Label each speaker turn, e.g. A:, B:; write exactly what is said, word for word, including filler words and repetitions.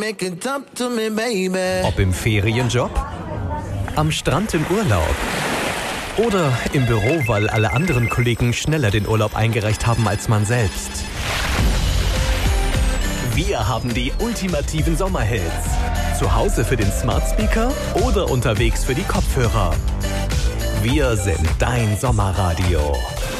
A: Ob im Ferienjob, am Strand im Urlaub oder im Büro, weil alle anderen Kollegen schneller den Urlaub eingereicht haben als man selbst. Wir haben die ultimativen Sommerhits. Zu Hause für den Smart Speaker oder unterwegs für die Kopfhörer. Wir sind dein Sommerradio.